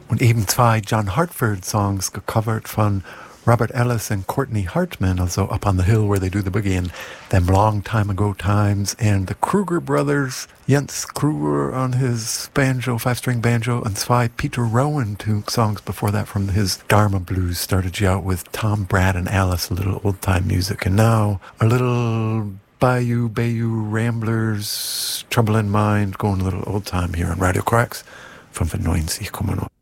Und eben zwei John Hartford-Songs gecovert von Robert Ellis and Courtney Hartman, also Up on the Hill Where They Do the Boogie and Them Long Time Ago Times, and the Kruger brothers, Jens Kruger on his banjo, five-string banjo, and zwei Peter Rowan, two songs before that from his Dharma Blues, started you out with Tom, Brad, and Alice, a little old-time music. And now a little Bayou Ramblers, Trouble in Mind, going a little old-time here on Radio Cracks, 95,9.